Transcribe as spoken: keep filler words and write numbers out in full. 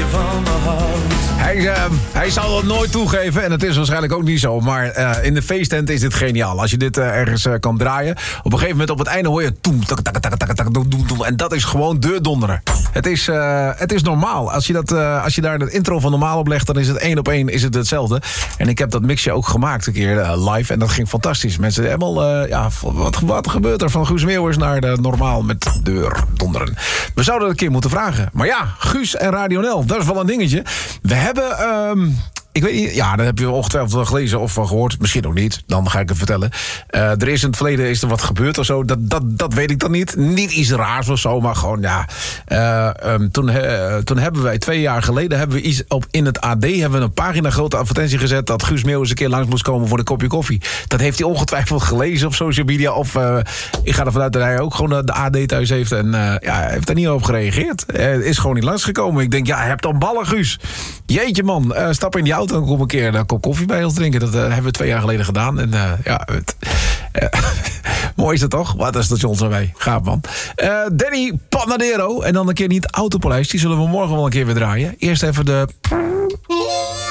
van me houdt. Hij, uh, hij zal dat nooit toegeven en het is waarschijnlijk ook niet zo. Maar uh, in de feesttent is dit geniaal. Als je dit uh, ergens uh, kan draaien. Op een gegeven moment op het einde hoor je... Toem, tak, tak, tak, tak, tak, doem, doem, doem, en dat is gewoon deurdonderen. Het is, uh, het is normaal. Als je, dat, uh, als je daar de intro van normaal op legt... dan is het één op één is het hetzelfde. En ik heb dat mixje ook gemaakt een keer uh, live. En dat ging fantastisch. Mensen helemaal... Uh, ja, wat, wat gebeurt er van Guus Meeuwis naar de normaal met deurdonderen? We zouden het een keer moeten vragen. Maar ja, Guus en Radio N L, dat is wel een dingetje. We hebben... Um, Ik weet niet, ja, dat heb je ongetwijfeld gelezen of gehoord. Misschien ook niet, dan ga ik het vertellen. Uh, er is in het verleden is er wat gebeurd of zo. Dat, dat, dat weet ik dan niet. Niet iets raars of zo, maar gewoon, ja. Uh, um, toen, uh, toen hebben wij, twee jaar geleden... hebben we iets op in het A D... hebben we een pagina grote advertentie gezet... dat Guus Meeuwis een keer langs moest komen voor een kopje koffie. Dat heeft hij ongetwijfeld gelezen op social media. Of uh, ik ga ervan uit dat hij ook gewoon de A D thuis heeft. En uh, ja, hij heeft daar niet op gereageerd. Hij is gewoon niet langsgekomen. Ik denk, ja, hij hebt dan ballen, Guus. Jeetje, man. Uh, stap in die auto en kom een keer een kop koffie bij ons drinken. Dat uh, hebben we twee jaar geleden gedaan. En uh, ja, het, uh, mooi is het toch? Wat een station zijn wij. Gaaf, man. Uh, Danny Panadero. En dan een keer niet Autopaleis. Die zullen we morgen wel een keer weer draaien. Eerst even de...